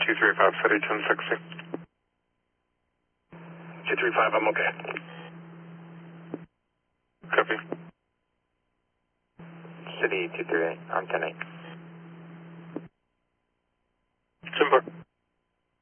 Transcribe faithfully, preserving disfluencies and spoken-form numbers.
two three five, City ten sixty. two three five, I'm okay. Copy. City two three eight, on ten eight.